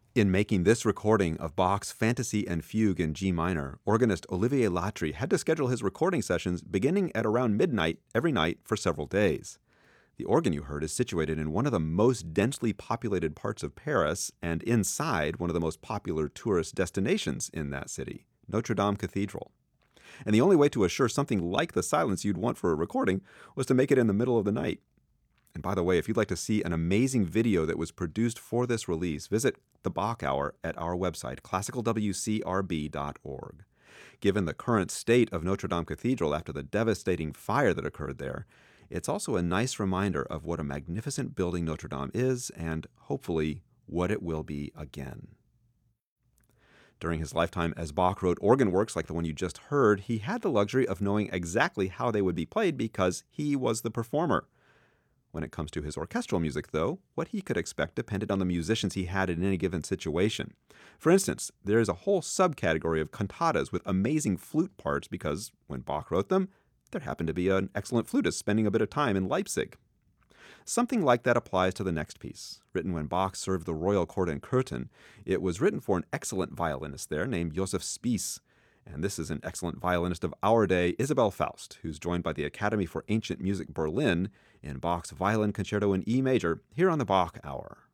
In making this recording of Bach's Fantasy and Fugue in G minor, organist Olivier Latry had to schedule his recording sessions beginning at around midnight every night for several days. The organ you heard is situated in one of the most densely populated parts of Paris and inside one of the most popular tourist destinations in that city, Notre Dame Cathedral. And the only way to assure something like the silence you'd want for a recording was to make it in the middle of the night. And by the way, if you'd like to see an amazing video that was produced for this release, visit the Bach Hour at our website, classicalwcrb.org. Given the current state of Notre Dame Cathedral after the devastating fire that occurred there, it's also a nice reminder of what a magnificent building Notre Dame is and, hopefully, what it will be again. During his lifetime, as Bach wrote organ works like the one you just heard, he had the luxury of knowing exactly how they would be played because he was the performer. When it comes to his orchestral music, though, what he could expect depended on the musicians he had in any given situation. For instance, there is a whole subcategory of cantatas with amazing flute parts because, when Bach wrote them, there happened to be an excellent flutist spending a bit of time in Leipzig. Something like that applies to the next piece. Written when Bach served the royal court in Cöthen, it was written for an excellent violinist there named Josef Spiess. And this is an excellent violinist of our day, Isabel Faust, who's joined by the Academy for Ancient Music Berlin in Bach's Violin Concerto in E major here on the Bach Hour.